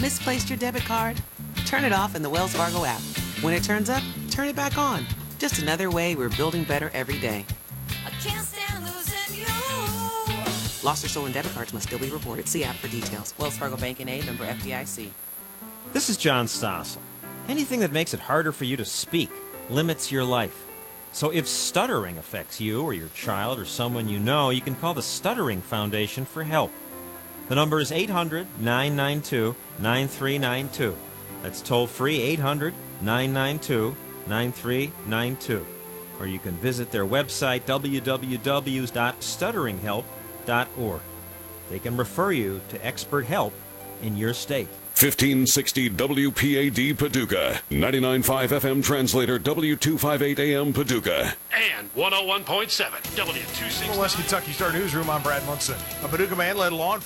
Misplaced your debit card? Turn it off in the Wells Fargo app. When it turns up, turn it back on. Just another way we're building better every day. I can't stand losing you. Lost or stolen debit cards must still be reported. See app for details. Wells Fargo Bank N.A., member FDIC. This is John Stossel. Anything that makes it harder for you to speak limits your life. So if stuttering affects you or your child or someone you know, you can call the Stuttering Foundation for help. The number is 800-992-9392. That's toll-free, 800-992-9392. Or you can visit their website, www.stutteringhelp.org. They can refer you to expert help in your state. 1560 WPAD Paducah, 99.5 FM translator, W258 AM Paducah. And 101.7 W269. From West Kentucky Star Newsroom, I'm Brad Munson. A Paducah man led law enforcement